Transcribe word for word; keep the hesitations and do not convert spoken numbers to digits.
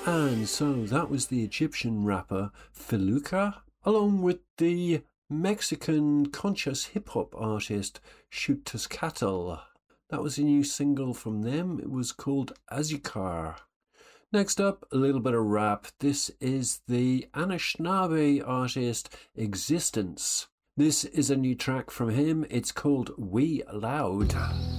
And so that was the Egyptian rapper Feluca, along with the Mexican conscious hip-hop artist Xuxtatl. That was a new single from them. It was called Azucar. Next up, a little bit of rap. This is the Anishinaabe artist Existence. This is a new track from him. It's called We Loud.